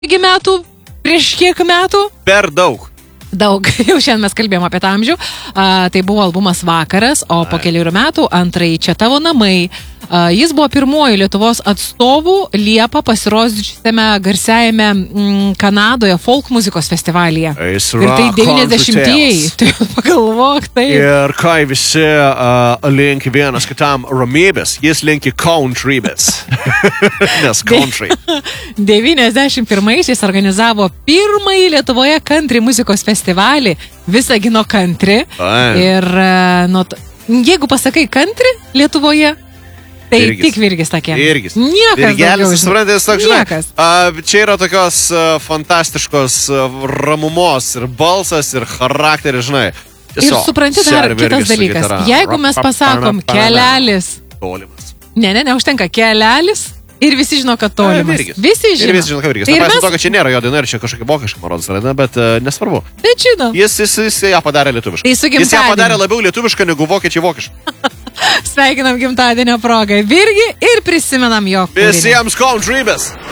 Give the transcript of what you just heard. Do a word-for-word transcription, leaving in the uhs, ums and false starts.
metų, prieš kiek metų? Per daug. Daug, jau šiandien mes kalbėjome apie tą amžių. A, tai buvo albumas Vakaras, o po kelių metų antrąjį Čia tavo namai. A, jis buvo pirmuoju Lietuvos atstovų Liepą pasirodžiusiame garsiajame mm, Kanadoje folk muzikos festivalyje. Ir tai devyniasdešimtieji. Tai pagalvok, tai. Ir kai visi uh, linki vienas kitam ramybės, jis linki countrybės. Nes country. devyniasdešimt pirmaisiais organizavo pirmąjį Lietuvoje country muzikos festivalį Visagino country. Ai. Ir nu, jeigu pasakai country Lietuvoje, tai Virgis. tik Virgis sakė. Virgis. Niekas Virgelis, daugiau. suprantate, toks, žinai, Niekas. uh, čia yra tokios uh, fantastiškos uh, ramumos ir balsas ir charakteris, žinai. Ir supranti dar kitas dalykas. Jeigu mes pasakom kelelis. Tolimas. Ne, ne, neužtenka kelelis. Ir visi žino, kad tolimas. Virgis. Visi žino. Ir visi žino, kad Virgis. Tai ir Nepaisant mes- to, kad čia nėra jo daina ir čia kažkokia vokiška, man rodos, daina, bet uh, nesvarbu. Bet žino. Jis, jis, jis ją padarė lietuviškai. Tai su Jis ją gimtadieniu. padarė labiau lietuvišką negu vokiečiai vokiškai. Sveikinam gimtadienio progą Virgį ir prisimenam jo kūrinį. Visiems countrybės.